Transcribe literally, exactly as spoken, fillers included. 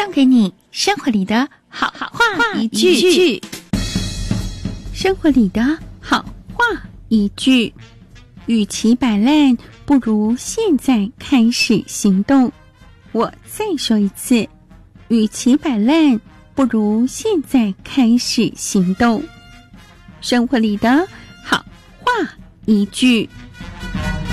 送给你生活里的好话一句。生活里的好话一句，与其摆烂，不如现在开始行动。我再说一次，与其摆烂，不如现在开始行动。生活里的好话一句。